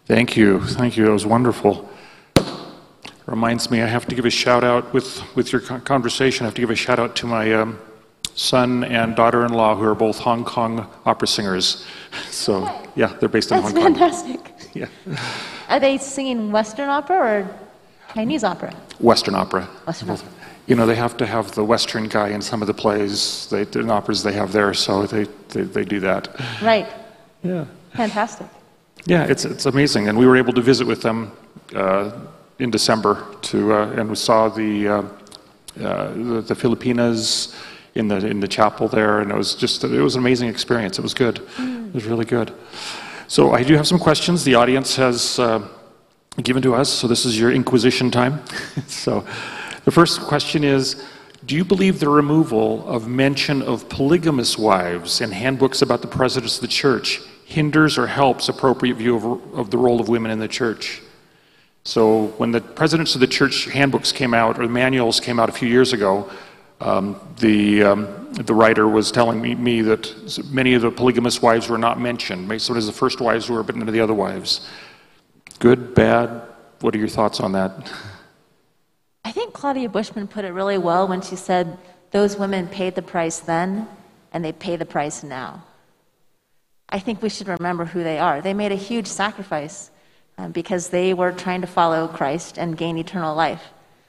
Thank you. Thank you. That was wonderful. Reminds me, I have to give a shout out with your conversation. I have to give a shout out to my son and daughter-in-law, who are both Hong Kong opera singers. So, yeah, they're based in Hong Kong. That's fantastic. Yeah. Are they singing Western opera or Chinese opera? Western opera. Western opera. You know, they have to have the Western guy in some of the plays, in operas they have there, so they do that. Right. Yeah. Fantastic. Yeah, it's amazing, and we were able to visit with them in December and we saw the Filipinas in the chapel there, and it was an amazing experience. It was good. It was really good. So I do have some questions the audience has given to us. So this is your inquisition time. So the first question is, do you believe the removal of mention of polygamous wives in handbooks about the presidents of the church hinders or helps appropriate view of the role of women in the church? So when the presidents of the church handbooks came out, or the manuals came out a few years ago, the writer was telling me that many of the polygamous wives were not mentioned. So it is the first wives were, but none of the other wives. Good, bad? What are your thoughts on that? I think Claudia Bushman put it really well when she said, those women paid the price then, and they pay the price now. I think we should remember who they are. They made a huge sacrifice because they were trying to follow Christ and gain eternal life.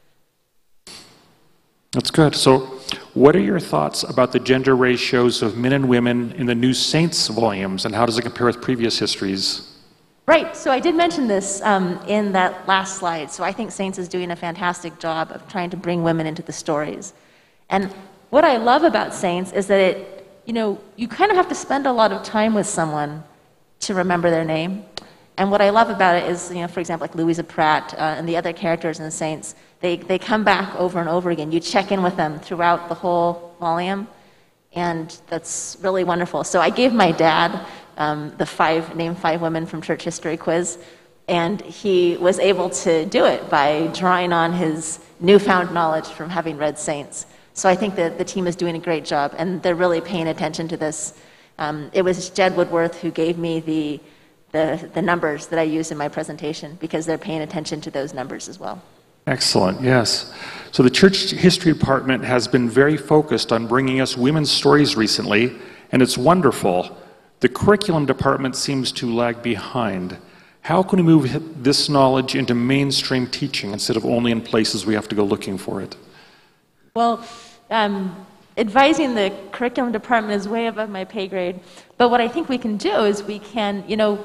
That's good. So what are your thoughts about the gender ratios of men and women in the New Saints volumes, and how does it compare with previous histories? Right, so I did mention this in that last slide. So I think Saints is doing a fantastic job of trying to bring women into the stories. And what I love about Saints is that you kind of have to spend a lot of time with someone to remember their name. And what I love about it is, for example, like Louisa Pratt and the other characters in the Saints, they come back over and over again. You check in with them throughout the whole volume, and that's really wonderful. So I gave my dad the name 5 women from church history quiz, and he was able to do it by drawing on his newfound knowledge from having read Saints. So I think that the team is doing a great job, and they're really paying attention to this. It was Jed Woodworth who gave me the numbers that I used in my presentation, because they're paying attention to those numbers as well. Excellent, yes. So the Church History Department has been very focused on bringing us women's stories recently, and it's wonderful. The curriculum department seems to lag behind. How can we move this knowledge into mainstream teaching instead of only in places we have to go looking for it? Well, advising the curriculum department is way above my pay grade. But what I think we can do is we can,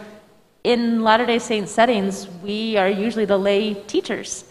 in Latter-day Saint settings, we are usually the lay teachers.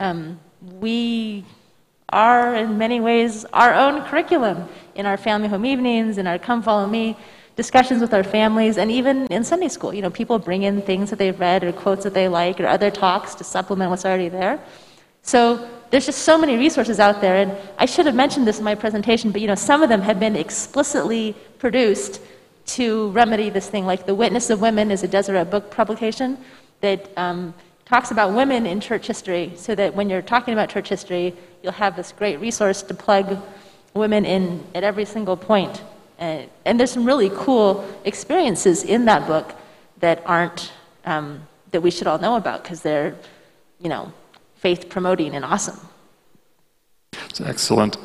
We are, in many ways, our own curriculum in our family home evenings, in our Come Follow Me discussions with our families, and even in Sunday school. People bring in things that they've read or quotes that they like or other talks to supplement what's already there. So there's just so many resources out there, and I should have mentioned this in my presentation, but some of them have been explicitly produced to remedy this thing. Like The Witness of Women is a Deseret book publication that talks about women in church history, so that when you're talking about church history, you'll have this great resource to plug women in at every single point. And there's some really cool experiences in that book that aren't, that we should all know about, because they're, faith promoting and awesome. That's excellent.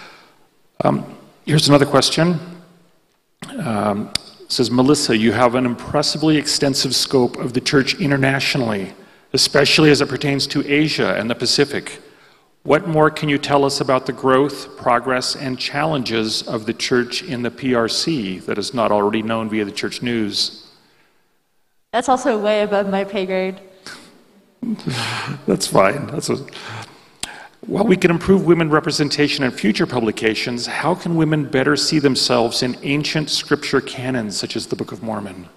Here's another question. It says, Melissa, you have an impressively extensive scope of the church internationally, especially as it pertains to Asia and the Pacific. What more can you tell us about the growth, progress, and challenges of the church in the PRC that is not already known via the church news? That's also way above my pay grade. That's fine. While we can improve women representation in future publications, how can women better see themselves in ancient scripture canons, such as the Book of Mormon?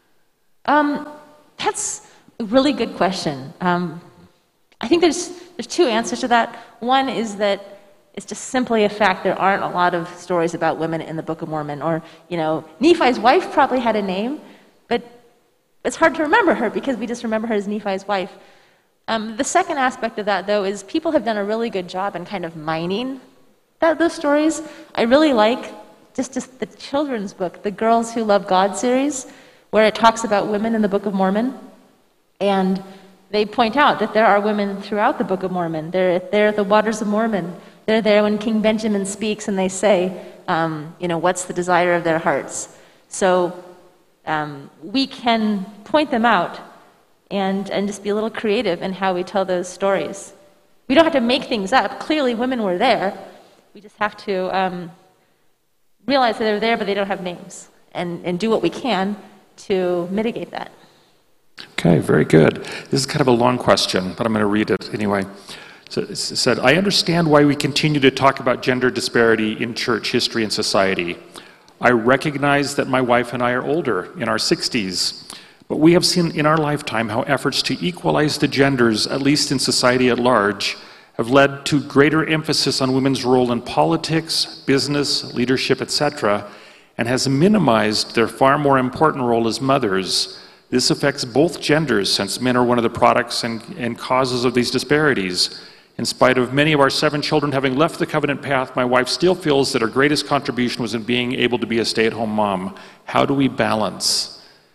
That's a really good question. I think there's 2 answers to that. One is that it's just simply a fact there aren't a lot of stories about women in the Book of Mormon. Or, Nephi's wife probably had a name, but it's hard to remember her because we just remember her as Nephi's wife. The second aspect of that, though, is people have done a really good job in kind of mining those stories. I really like just the children's book, the Girls Who Love God series, where it talks about women in the Book of Mormon. And they point out that there are women throughout the Book of Mormon. They're there at the Waters of Mormon. They're there when King Benjamin speaks and they say, what's the desire of their hearts? So we can point them out and just be a little creative in how we tell those stories. We don't have to make things up. Clearly, women were there. We just have to realize that they're there, but they don't have names, and do what we can to mitigate that. Okay, very good. This is kind of a long question, but I'm going to read it anyway. So it said, I understand why we continue to talk about gender disparity in church history and society. I recognize that my wife and I are older, in our 60s, but we have seen in our lifetime how efforts to equalize the genders, at least in society at large, have led to greater emphasis on women's role in politics, business, leadership, etc., and has minimized their far more important role as mothers. This affects both genders, since men are one of the products and causes of these disparities. In spite of many of our 7 children having left the covenant path, my wife still feels that her greatest contribution was in being able to be a stay-at-home mom. How do we balance?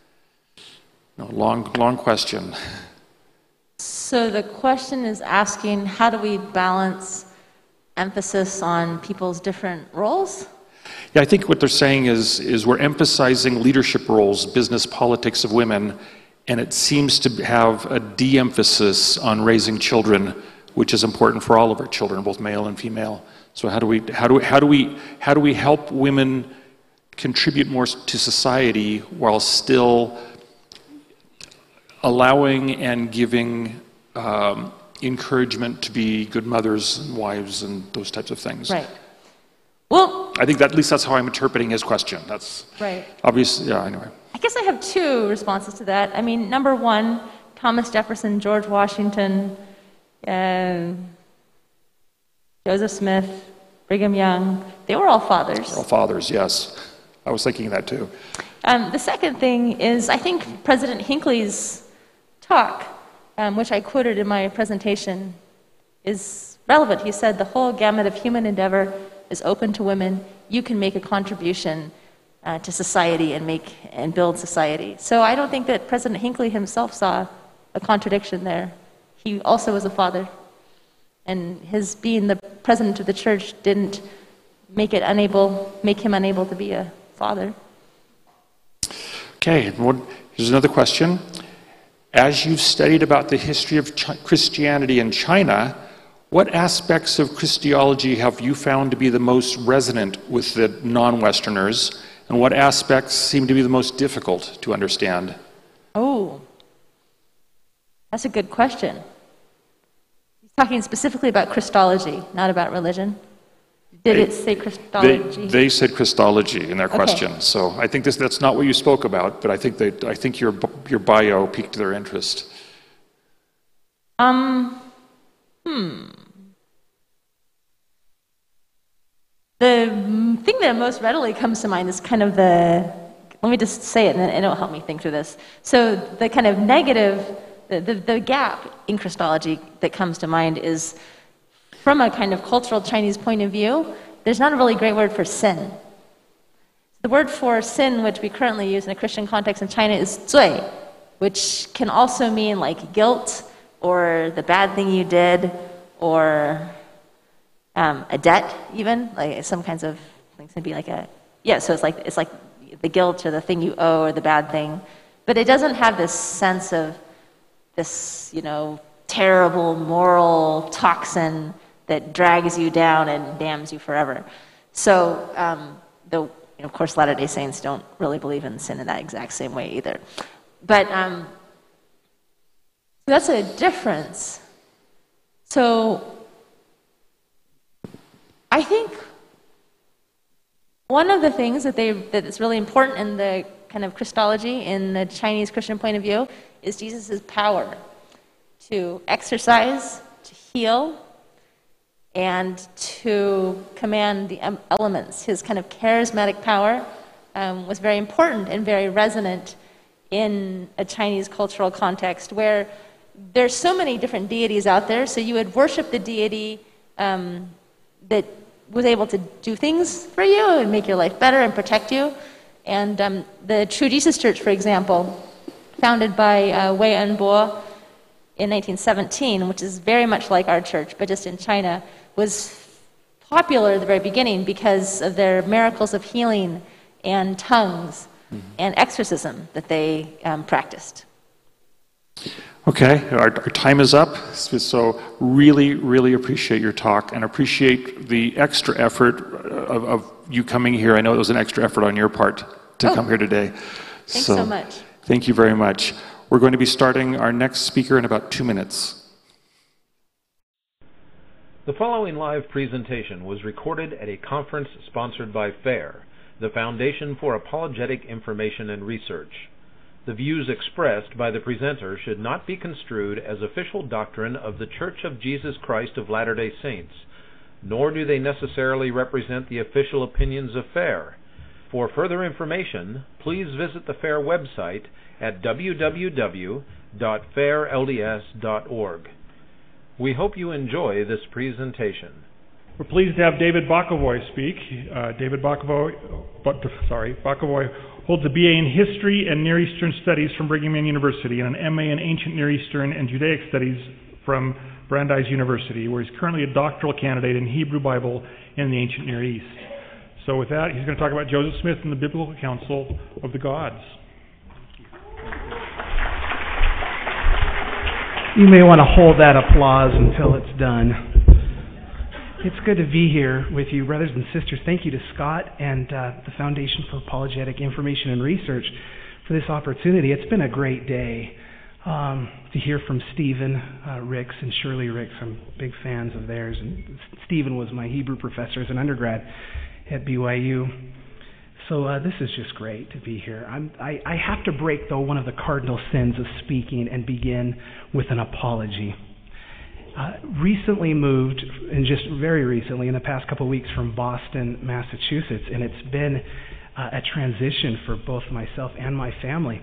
Long question. So the question is asking, how do we balance emphasis on people's different roles? Yeah, I think what they're saying is we're emphasizing leadership roles, business, politics of women, and it seems to have a de-emphasis on raising children, which is important for all of our children, both male and female. So how do we help women contribute more to society while still allowing and giving encouragement to be good mothers and wives and those types of things? Right. Well, I think that, at least that's how I'm interpreting his question. That's right. Obvious. Yeah, anyway. I guess I have 2 responses to that. I mean, number 1, Thomas Jefferson, George Washington, Joseph Smith, Brigham Young, they were all fathers. All fathers, yes. I was thinking that too. The second thing is, I think President Hinckley's talk, which I quoted in my presentation, is relevant. He said, the whole gamut of human endeavor is open to women. You can make a contribution to society and build society. So I don't think that President Hinckley himself saw a contradiction there. He also was a father. And his being the president of the church didn't make him unable to be a father. Okay, here's another question. As you've studied about the history of Christianity in China, what aspects of Christology have you found to be the most resonant with the non-Westerners, and what aspects seem to be the most difficult to understand? Oh, that's a good question. He's talking specifically about Christology, not about religion. Did it say Christology? They said Christology in their question. So I think that's not what you spoke about, but I think your bio piqued their interest. The thing that most readily comes to mind is kind of let me just say it and it'll help me think through this. So the kind of negative, the gap in Christology that comes to mind is, from a kind of cultural Chinese point of view, there's not a really great word for sin. The word for sin, which we currently use in a Christian context in China, is 罪, which can also mean like guilt, or the bad thing you did, or a debt even, like some kinds of things can be like so it's like the guilt or the thing you owe or the bad thing, but it doesn't have this sense of this, terrible moral toxin that drags you down and damns you forever. So, though, of course, Latter-day Saints don't really believe in sin in that exact same way either. But that's a difference. So I think one of the things that is really important in the kind of Christology, in the Chinese Christian point of view, is Jesus' power to exercise, to heal, and to command the elements. His kind of charismatic power was very important and very resonant in a Chinese cultural context where there's so many different deities out there, so you would worship the deity that was able to do things for you and make your life better and protect you. And the True Jesus Church, for example, founded by Wei Enbo in 1917, which is very much like our church, but just in China, was popular at the very beginning because of their miracles of healing and tongues and exorcism that they practiced. Okay, our time is up, so really, really appreciate your talk and appreciate the extra effort of you coming here. I know it was an extra effort on your part to come here today. Thanks so much. Thank you very much. We're going to be starting our next speaker in about 2 minutes. The following live presentation was recorded at a conference sponsored by FAIR, the Foundation for Apologetic Information and Research. The views expressed by the presenter should not be construed as official doctrine of The Church of Jesus Christ of Latter-day Saints, nor do they necessarily represent the official opinions of FAIR. For further information, please visit the FAIR website at www.fairlds.org. We hope you enjoy this presentation. We're pleased to have David Bokovoy speak. David Bokovoy holds a BA in History and Near Eastern Studies from Brigham Young University and an MA in Ancient Near Eastern and Judaic Studies from Brandeis University, where he's currently a doctoral candidate in Hebrew Bible and the Ancient Near East. So with that, he's going to talk about Joseph Smith and the Biblical Council of the Gods. You may want to hold that applause until it's done. It's good to be here with you, brothers and sisters. Thank you to Scott and the Foundation for Apologetic Information and Research for this opportunity. It's been a great day to hear from Stephen Ricks and Shirley Ricks. I'm big fans of theirs. And Stephen was my Hebrew professor as an undergrad at BYU. So this is just great to be here. I have to break, though, one of the cardinal sins of speaking and begin with an apology. Recently moved, and just very recently, in the past couple of weeks, from Boston, Massachusetts, and it's been a transition for both myself and my family.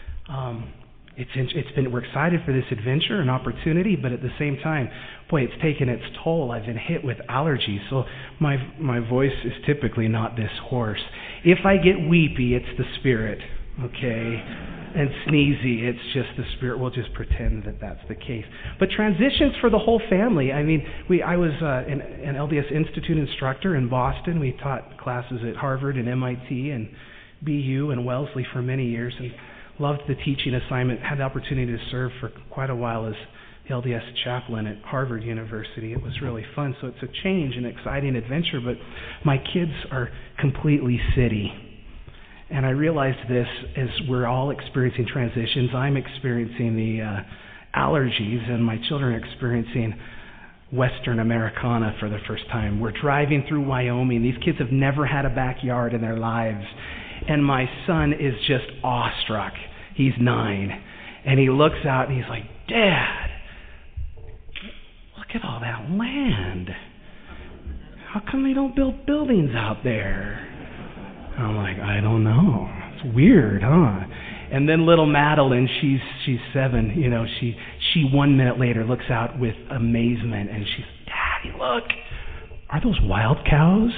We're excited for this adventure and opportunity, but at the same time, boy, it's taken its toll. I've been hit with allergies, so my voice is typically not this hoarse. If I get weepy, it's the Spirit, okay? And sneezy, it's just the Spirit. We'll just pretend that that's the case. But transitions for the whole family. I mean, I was an LDS Institute instructor in Boston. We taught classes at Harvard and MIT and BU and Wellesley for many years, and loved the teaching assignment. Had the opportunity to serve for quite a while as the LDS chaplain at Harvard University. It was really fun. So it's a change, an exciting adventure. But my kids are completely city. And I realized this as we're all experiencing transitions. I'm experiencing the allergies, and my children are experiencing Western Americana for the first time. We're driving through Wyoming. These kids have never had a backyard in their lives. And my son is just awestruck. He's 9. And he looks out and he's like, "Dad, look at all that land. How come they don't build buildings out there?" I'm like, "I don't know. It's weird, huh?" And then little Madeline, she's 7, she 1 minute later looks out with amazement and she's, "Daddy, look, are those wild cows?"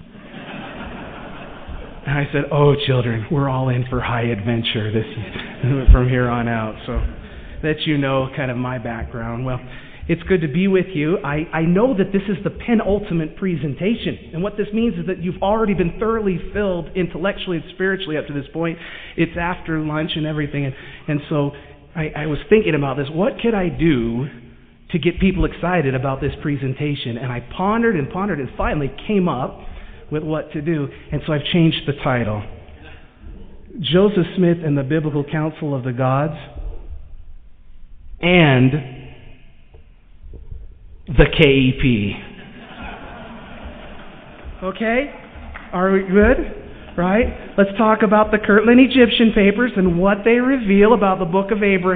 And I said, "Oh, children, we're all in for high adventure this from here on out." So that you know kind of my background. Well, it's good to be with you. I know that this is the penultimate presentation. And what this means is that you've already been thoroughly filled intellectually and spiritually up to this point. It's after lunch and everything. And so I was thinking about this. What could I do to get people excited about this presentation? And I pondered and finally came up with what to do. And so I've changed the title. Joseph Smith and the Biblical Council of the Gods and the KEP. Okay? Are we good? Right? Let's talk about the Kirtland Egyptian papers and what they reveal about the book of Abraham.